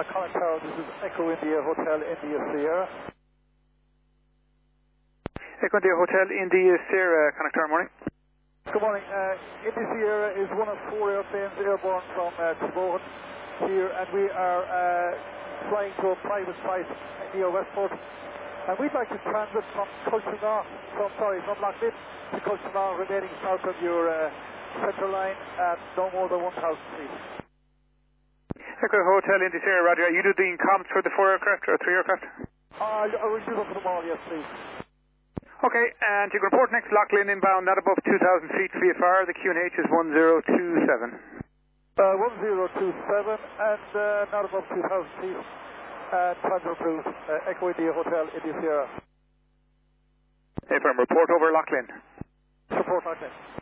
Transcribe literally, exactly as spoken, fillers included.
Uh, Connor Tower, this is Echo India Hotel India Sierra. Echo India Hotel India Sierra, Connor Tower, morning. Good morning. Uh, India Sierra is one of four airplanes airborne from uh, Tavogan here, and we are uh, flying to a private site near Westport. And we'd like to transit from Cultinaw, from, sorry, from Loughlin to Cultinaw, remaining south of your uh, central line at no more than one thousand feet. Echo Hotel India Sierra, Roger. Are you doing comms for the four aircraft or three aircraft? Uh, I will do them for them all, yes, please. Okay, and you can report next Loughlin inbound, not above two thousand feet V F R. The Q N H is one zero two seven. Uh, one zero two seven and uh, not above two thousand feet. And transit approved. Uh, Echo India Hotel India Sierra. Affirm, report over Loughlin. Support Loughlin.